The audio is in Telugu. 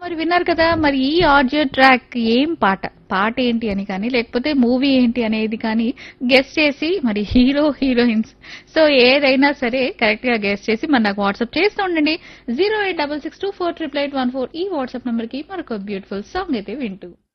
మరి విన్నారు కదా! మరి ఈ ఆడియో ట్రాక్ ఏం పాట? పాట ఏంటి అని కానీ, లేకపోతే మూవీ ఏంటి అనేది కానీ గెస్ చేసి మరి హీరో, హీరోయిన్స్ సో ఏదైనా సరే కరెక్ట్‌గా గెస్ చేసి మరి నాకు వాట్సాప్ చేస్తూ ఉండండి. 08662488814 ఈ వాట్సాప్ నంబర్‌కి మరొక బ్యూటిఫుల్ సాంగ్ అయితే వింటూ.